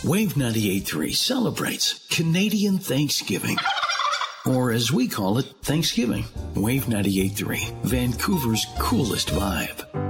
Wave 98.3 celebrates Canadian Thanksgiving. Or as we call it, Thanksgiving. Wave 98.3, Vancouver's coolest vibe.